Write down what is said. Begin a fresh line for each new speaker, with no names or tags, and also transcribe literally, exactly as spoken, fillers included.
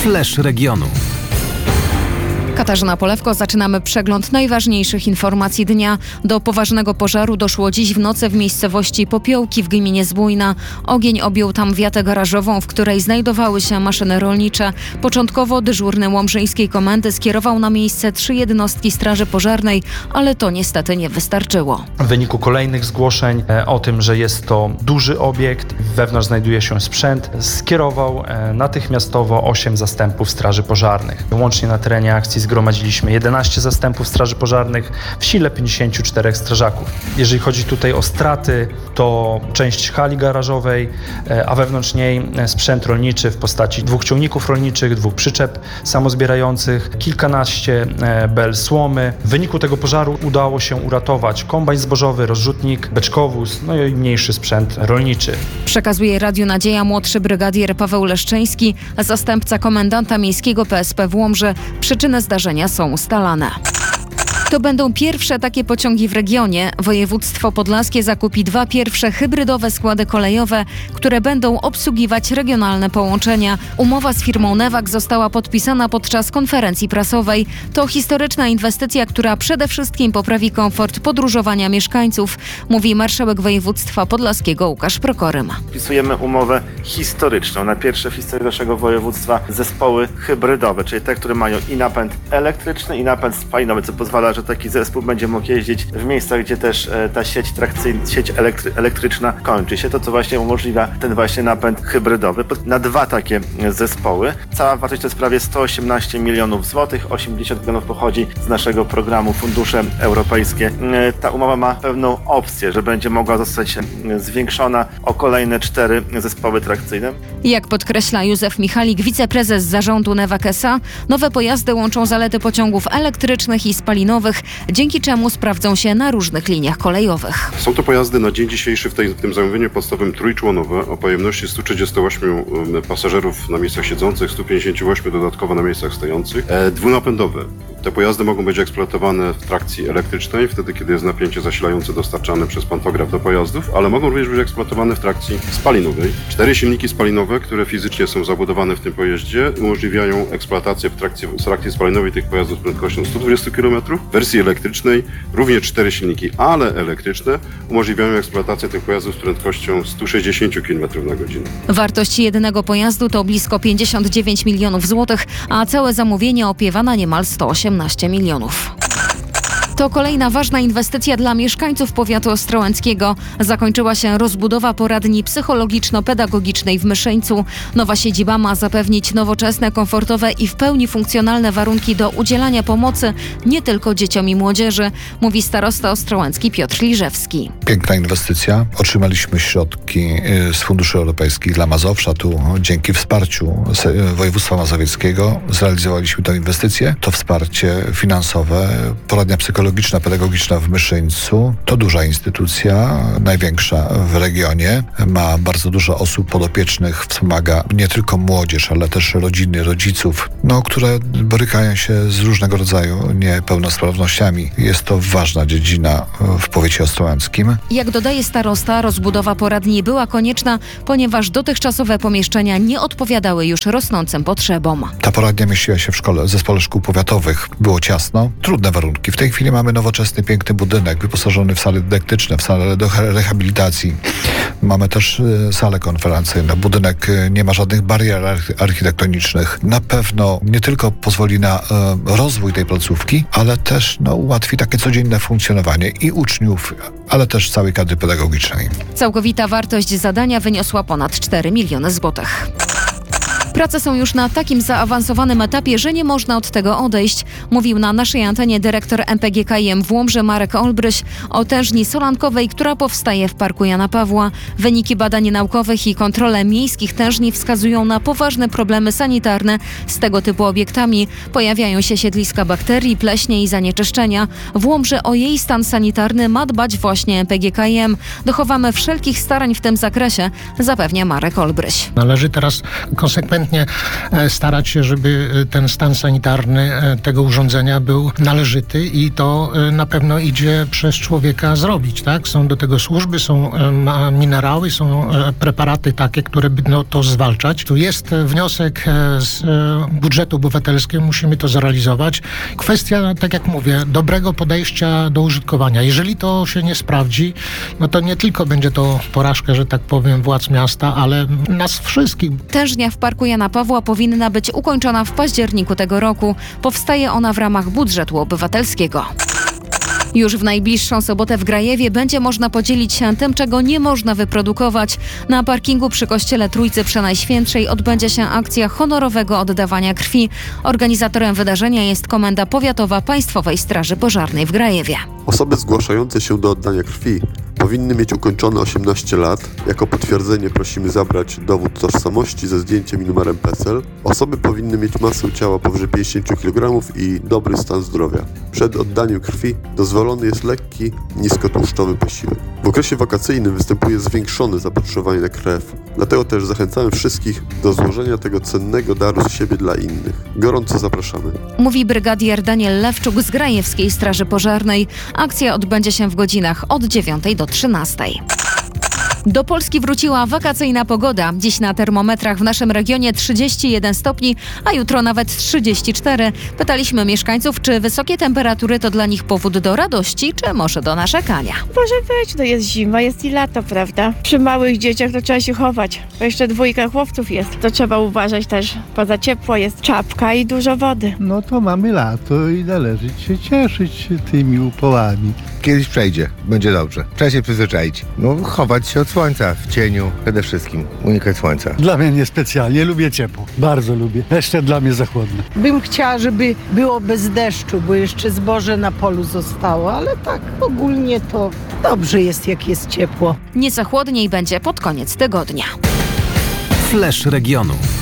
Flash regionu.
Katarzyna Polewko, zaczynamy przegląd najważniejszych informacji dnia. Do poważnego pożaru doszło dziś w nocy w miejscowości Popiołki w gminie Zbójna. Ogień objął tam wiatę garażową, w której znajdowały się maszyny rolnicze. Początkowo dyżurny Łomżyńskiej Komendy skierował na miejsce trzy jednostki Straży Pożarnej, ale to niestety nie wystarczyło.
W wyniku kolejnych zgłoszeń o tym, że jest to duży obiekt, wewnątrz znajduje się sprzęt, skierował natychmiastowo osiem zastępów Straży Pożarnych. Łącznie na terenie akcji zgromadziliśmy jedenaście zastępów straży pożarnych, w sile pięćdziesięciu czterech strażaków. Jeżeli chodzi tutaj o straty, to część hali garażowej, a wewnątrz niej sprzęt rolniczy w postaci dwóch ciągników rolniczych, dwóch przyczep samozbierających, kilkanaście bel słomy. W wyniku tego pożaru udało się uratować kombajn zbożowy, rozrzutnik, beczkowóz, no i mniejszy sprzęt rolniczy.
Przekazuje Radiu Nadzieja młodszy brygadier Paweł Leszczyński, zastępca komendanta miejskiego P S P w Łomży. Przyczyny zdarzenia są ustalane. To będą pierwsze takie pociągi w regionie. Województwo podlaskie zakupi dwa pierwsze hybrydowe składy kolejowe, które będą obsługiwać regionalne połączenia. Umowa z firmą Newag została podpisana podczas konferencji prasowej. To historyczna inwestycja, która przede wszystkim poprawi komfort podróżowania mieszkańców, mówi marszałek województwa podlaskiego Łukasz Prokorym.
Podpisujemy umowę historyczną na pierwsze w historii naszego województwa zespoły hybrydowe, czyli te, które mają i napęd elektryczny, i napęd spalinowy, co pozwala, że taki zespół będzie mógł jeździć w miejscach, gdzie też e, ta sieć trakcyjna, sieć elektry, elektryczna kończy się. To, co właśnie umożliwia ten właśnie napęd hybrydowy. Na dwa takie zespoły. Cała wartość to jest prawie sto osiemnaście milionów złotych. osiemdziesiąt milionów pochodzi z naszego programu Fundusze Europejskie. E, ta umowa ma pewną opcję, że będzie mogła zostać zwiększona o kolejne cztery zespoły trakcyjne.
Jak podkreśla Józef Michalik, wiceprezes zarządu Newag S A, nowe pojazdy łączą zalety pociągów elektrycznych i spalinowych, dzięki czemu sprawdzą się na różnych liniach kolejowych.
Są to pojazdy na dzień dzisiejszy w, tej, w tym zamówieniu podstawowym trójczłonowe o pojemności stu trzydziestu ośmiu pasażerów na miejscach siedzących, stu pięćdziesięciu ośmiu dodatkowo na miejscach stojących, e, dwunapędowe. Te pojazdy mogą być eksploatowane w trakcji elektrycznej, wtedy kiedy jest napięcie zasilające dostarczane przez pantograf do pojazdów, ale mogą również być eksploatowane w trakcji spalinowej. Cztery silniki spalinowe, które fizycznie są zabudowane w tym pojeździe, umożliwiają eksploatację w trakcji, w trakcji spalinowej tych pojazdów z prędkością stu dwudziestu kilometrów. W wersji elektrycznej również cztery silniki, ale elektryczne, umożliwiają eksploatację tych pojazdów z prędkością stu sześćdziesięciu kilometrów na godzinę.
Wartość jednego pojazdu to blisko pięćdziesiąt dziewięć milionów złotych, a całe zamówienie opiewa na niemal sto osiemnaście milionów. To kolejna ważna inwestycja dla mieszkańców powiatu ostrołęckiego. Zakończyła się rozbudowa poradni psychologiczno-pedagogicznej w Myszyńcu. Nowa siedziba ma zapewnić nowoczesne, komfortowe i w pełni funkcjonalne warunki do udzielania pomocy nie tylko dzieciom i młodzieży, mówi starosta ostrołęcki Piotr Liżewski.
Piękna inwestycja. Otrzymaliśmy środki z funduszy europejskich dla Mazowsza. Tu dzięki wsparciu województwa mazowieckiego zrealizowaliśmy tę inwestycję. To wsparcie finansowe. Poradnia psychologiczna pedagogiczna w Myszyńcu to duża instytucja, największa w regionie. Ma bardzo dużo osób podopiecznych, wspomaga nie tylko młodzież, ale też rodziny, rodziców, no, które borykają się z różnego rodzaju niepełnosprawnościami. Jest to ważna dziedzina w powiecie ostrołęckim.
Jak dodaje starosta, rozbudowa poradni była konieczna, ponieważ dotychczasowe pomieszczenia nie odpowiadały już rosnącym potrzebom.
Ta poradnia mieściła się w szkole, zespole szkół powiatowych. Było ciasno, trudne warunki. W tej chwili mamy nowoczesny, piękny budynek wyposażony w sale dydaktyczne, w sale do rehabilitacji. Mamy też y, sale konferencyjne. Budynek y, nie ma żadnych barier architektonicznych. Na pewno nie tylko pozwoli na y, rozwój tej placówki, ale też no, ułatwi takie codzienne funkcjonowanie i uczniów, ale też całej kadry pedagogicznej.
Całkowita wartość zadania wyniosła ponad cztery miliony złotych. Prace są już na takim zaawansowanym etapie, że nie można od tego odejść, mówił na naszej antenie dyrektor M P G K I M w Łomży Marek Olbryś o tężni solankowej, która powstaje w Parku Jana Pawła. Wyniki badań naukowych i kontrole miejskich tężni wskazują na poważne problemy sanitarne z tego typu obiektami. Pojawiają się siedliska bakterii, pleśnie i zanieczyszczenia. W Łomży o jej stan sanitarny ma dbać właśnie M P G K I M. Dochowamy wszelkich starań w tym zakresie, zapewnia Marek Olbryś.
Należy teraz konsekwentnie
konkretnie e, starać się, żeby ten stan sanitarny e, tego urządzenia był należyty i to e, na pewno idzie przez człowieka zrobić, tak? Są do tego służby, są e, ma- minerały, są e, preparaty takie, które będą to zwalczać. Tu jest e, wniosek e, z e, budżetu obywatelskiego, musimy to zrealizować. Kwestia, tak jak mówię, dobrego podejścia do użytkowania. Jeżeli to się nie sprawdzi, no to nie tylko będzie to porażka, że tak powiem, władz miasta, ale nas wszystkich.
Tężnia w Parku Jana Pawła powinna być ukończona w październiku tego roku. Powstaje ona w ramach budżetu obywatelskiego. Już w najbliższą sobotę w Grajewie będzie można podzielić się tym, czego nie można wyprodukować. Na parkingu przy kościele Trójcy Przenajświętszej odbędzie się akcja honorowego oddawania krwi. Organizatorem wydarzenia jest Komenda Powiatowa Państwowej Straży Pożarnej w Grajewie.
Osoby zgłaszające się do oddania krwi powinny mieć ukończone osiemnaście lat. Jako potwierdzenie prosimy zabrać dowód tożsamości ze zdjęciem i numerem P E S E L. Osoby powinny mieć masę ciała powyżej pięćdziesiąt kilogramów i dobry stan zdrowia. Przed oddaniem krwi dozwolony jest lekki, niskotłuszczowy posiłek. W okresie wakacyjnym występuje zwiększone zapotrzebowanie na krew. Dlatego też zachęcamy wszystkich do złożenia tego cennego daru z siebie dla innych. Gorąco zapraszamy.
Mówi brygadier Daniel Lewczuk z Grajewskiej Straży Pożarnej. Akcja odbędzie się w godzinach od dziewiątej do trzynastej. Do Polski wróciła wakacyjna pogoda. Dziś na termometrach w naszym regionie trzydzieści jeden stopni, a jutro nawet trzydzieści cztery. Pytaliśmy mieszkańców, czy wysokie temperatury to dla nich powód do radości, czy może do narzekania.
Może być, to jest zima, jest i lato, prawda? Przy małych dzieciach to trzeba się chować, bo jeszcze dwójka chłopców jest. To trzeba uważać też, poza ciepło jest czapka i dużo wody.
No to mamy lato i należy się cieszyć tymi upałami.
Kiedyś przejdzie, będzie dobrze. Trzeba się przyzwyczaić. No, chować się od słońca w cieniu przede wszystkim. Unikać słońca.
Dla mnie niespecjalnie, lubię ciepło. Bardzo lubię. Jeszcze dla mnie zachłodne.
Bym chciała, żeby było bez deszczu, bo jeszcze zboże na polu zostało, ale tak ogólnie to dobrze jest, jak jest ciepło.
Nieco chłodniej będzie pod koniec tygodnia.
Flash regionu.